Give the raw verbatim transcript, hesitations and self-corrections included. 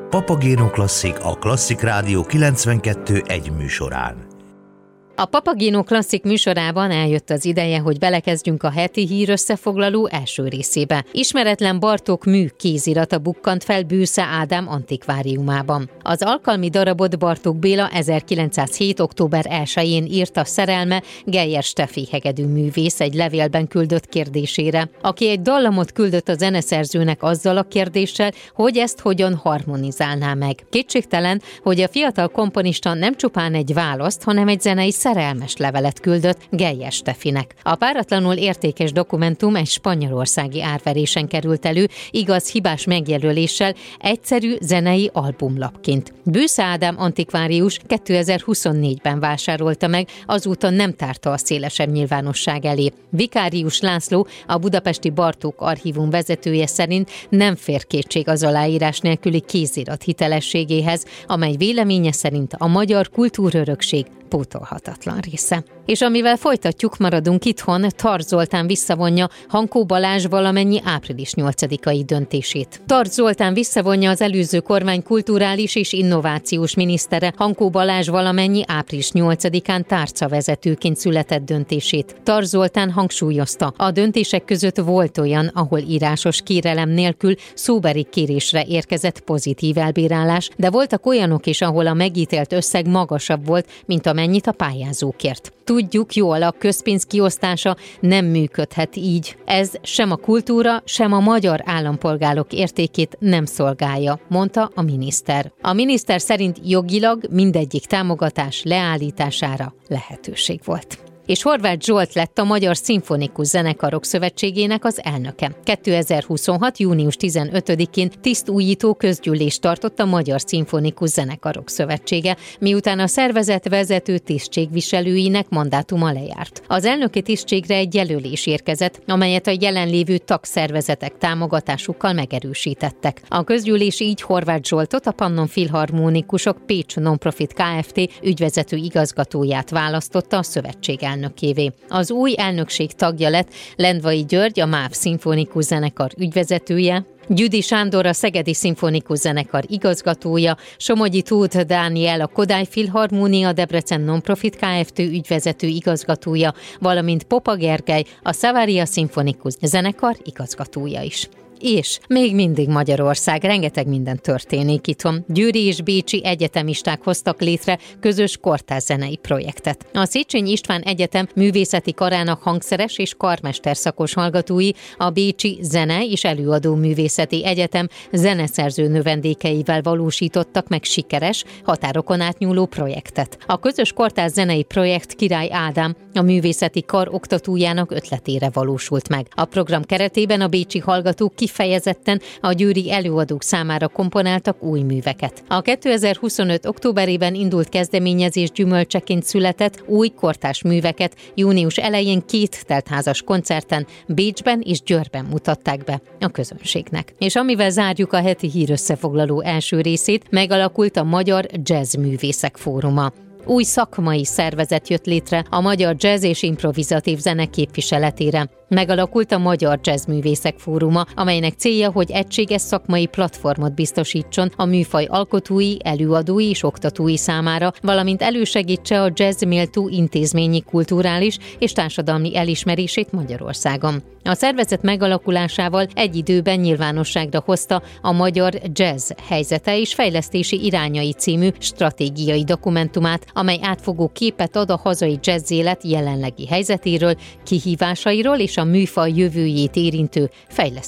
Papagéno Klasszik a Klasszik Rádió kilencvenkettő egy műsorán. A Papagéno Klasszik műsorában eljött az ideje, hogy belekezdjünk a heti hír összefoglaló első részébe. Ismeretlen Bartók mű kézirata bukkant fel Bősze Ádám antikváriumában. Az alkalmi darabot Bartók Béla ezerkilencszázhét. október elsején írta szerelme Geyer Steffi hegedű művész egy levélben küldött kérdésére, aki egy dallamot küldött a zeneszerzőnek azzal a kérdéssel, hogy ezt hogyan harmonizálná meg. Kétségtelen, hogy a fiatal komponista nem csupán egy választ, hanem egy zenei szerelmes levelet küldött Geyer Steffinek. A páratlanul értékes dokumentum egy spanyolországi árverésen került elő, igaz hibás megjelöléssel, egyszerű zenei albumlapként. Bősze Ádám antikvárius kétezer-huszonnégyben vásárolta meg, azóta nem tárta a szélesebb nyilvánosság elé. Vikárius László, a budapesti Bartók archívum vezetője szerint nem fér kétség az aláírás nélküli kézirat hitelességéhez, amely véleménye szerint a magyar kultúrörökség pótolhatatlan része. És amivel folytatjuk, maradunk itthon, Tarts Zoltán visszavonja Hankó Balázs valamennyi április nyolcadikai döntését. Tarts Zoltán visszavonja az előző kormány kulturális és innovációs minisztere Hankó Balázs valamennyi április nyolcadikán tárcavezetőként született döntését. Tarts Zoltán hangsúlyozta, a döntések között volt olyan, ahol írásos kérelem nélkül szóbeli kérésre érkezett pozitív elbírálás, de voltak olyanok is, ahol a megítélt összeg magasabb volt, mint amennyit a pályázó kért. Tudjuk jól, a közpénz kiosztása nem működhet így. Ez sem a kultúra, sem a magyar állampolgárok értékét nem szolgálja, mondta a miniszter. A miniszter szerint jogilag mindegyik támogatás leállítására lehetőség volt. És Horváth Zsolt lett a Magyar Szimfonikus Zenekarok Szövetségének az elnöke. kétezer-huszonhat. június tizenötödikén tisztújító közgyűlést tartott a Magyar Szimfonikus Zenekarok Szövetsége, miután a szervezet vezető tisztségviselőinek mandátuma lejárt. Az elnöki tisztségre egy jelölés érkezett, amelyet a jelenlévő tagszervezetek támogatásukkal megerősítettek. A közgyűlés így Horváth Zsoltot, a Pannon Filharmonikusok Pécs Nonprofit Kft. Ügyvezető igazgatóját választotta a szövetség elnökévé. Az új elnökség tagja lett Lendvai György, a MÁV Szimfonikus Zenekar ügyvezetője, Gyüdi Sándor, a Szegedi Szimfonikus Zenekar igazgatója, Somogyi Tóth Dániel, a Kodály Filharmónia Debrecen Nonprofit Kft. Ügyvezető igazgatója, valamint Popa Gergely, a Savaria Szimfonikus Zenekar igazgatója is. És még mindig Magyarország, rengeteg minden történik itthon. Győri és bécsi egyetemisták hoztak létre közös kortárs zenei projektet. A Széchenyi István Egyetem művészeti karának hangszeres és karmester szakos hallgatói a Bécsi Zene- és Előadó Művészeti Egyetem zeneszerző növendékeivel valósítottak meg sikeres, határokon átnyúló projektet. A közös kortárs zenei projekt Király Ádám, a művészeti kar oktatójának ötletére valósult meg. A program keretében a bécsi hallgatók kifejezetten a győri előadók számára komponáltak új műveket. A kétezer-huszonöt. októberében indult kezdeményezés gyümölcseként született új kortárs műveket június elején két teltházas koncerten Bécsben és Győrben mutatták be a közönségnek. És amivel zárjuk a heti hír összefoglaló első részét, megalakult a Magyar Jazz Művészek Fóruma. Új szakmai szervezet jött létre a magyar jazz és improvizatív zene képviseletére. Megalakult a Magyar Jazzművészek Fóruma, amelynek célja, hogy egységes szakmai platformot biztosítson a műfaj alkotói, előadói és oktatói számára, valamint elősegítse a jazz méltó intézményi kulturális és társadalmi elismerését Magyarországon. A szervezet megalakulásával egy időben nyilvánosságra hozta a Magyar Jazz helyzete és fejlesztési irányai című stratégiai dokumentumát, amely átfogó képet ad a hazai jazz élet jelenlegi helyzetéről, kihívásairól és a műfaj jövőjét érintő fejlesztési